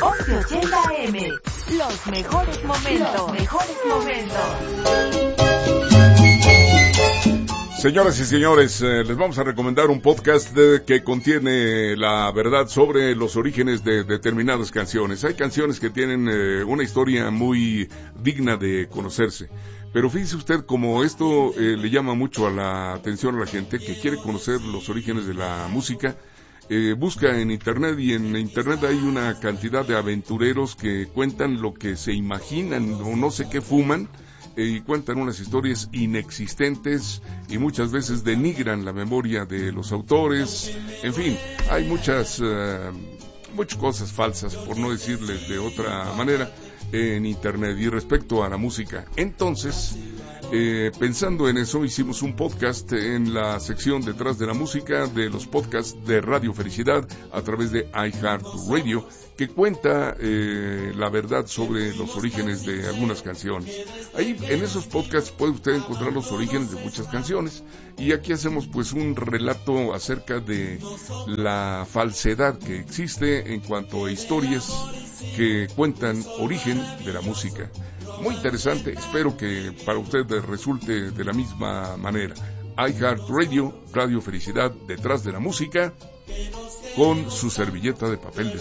1180 AM. Los mejores momentos. Los mejores momentos. Señoras y señores, les vamos a recomendar un podcast que contiene la verdad sobre los orígenes de determinadas canciones. Hay canciones que tienen una historia muy digna de conocerse. Pero fíjese usted como esto le llama mucho a la atención a la gente que quiere conocer los orígenes de la música. Busca en internet y en internet hay una cantidad de aventureros que cuentan lo que se imaginan o no sé qué fuman y cuentan unas historias inexistentes y muchas veces denigran la memoria de los autores. En fin, hay muchas cosas falsas, por no decirles de otra manera, en internet. Y respecto a la música, entonces pensando en eso, hicimos un podcast en la sección Detrás de la Música de los podcasts de Radio Felicidad a través de iHeartRadio, que cuenta la verdad sobre los orígenes de algunas canciones. Ahí en esos podcasts puede usted encontrar los orígenes de muchas canciones, y aquí hacemos pues un relato acerca de la falsedad que existe en cuanto a historias que cuentan origen de la música. Muy interesante, espero que para usted resulte de la misma manera. iHeartRadio, Radio Felicidad, Detrás de la Música, con su servilleta de papel de